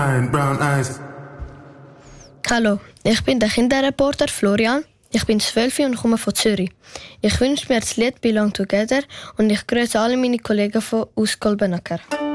Brown eyes. Hallo, ich bin der Kinderreporter Florian. Ich bin 12 und komme von Zürich. Ich wünsche mir das Lied «Belong Together» und ich grüße alle meine Kollegen aus Golbenacker.